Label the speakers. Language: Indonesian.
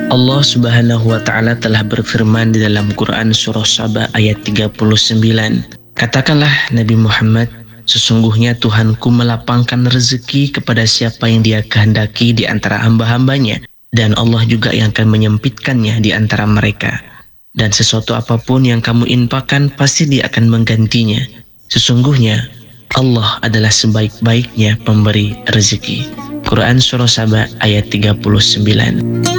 Speaker 1: Allah Subhanahu wa taala telah berfirman di dalam Quran surah Saba ayat 39. Katakanlah Nabi Muhammad, sesungguhnya Tuhanku melapangkan rezeki kepada siapa yang Dia kehendaki di antara hamba-hambanya, dan Allah juga yang akan menyempitkannya di antara mereka. Dan sesuatu apapun yang kamu infakkan pasti Dia akan menggantinya. Sesungguhnya Allah adalah sebaik-baiknya pemberi rezeki. Quran surah Saba ayat 39.